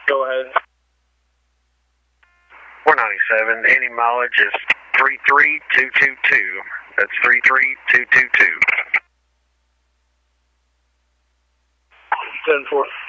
Go ahead. 497, any mileage is 33222. That's 33222. 10-4.